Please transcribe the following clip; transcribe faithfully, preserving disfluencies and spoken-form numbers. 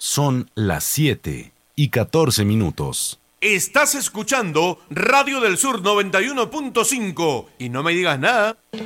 Son las siete y catorce minutos. Estás escuchando Radio del Sur noventa y uno punto cinco y no me digas nada.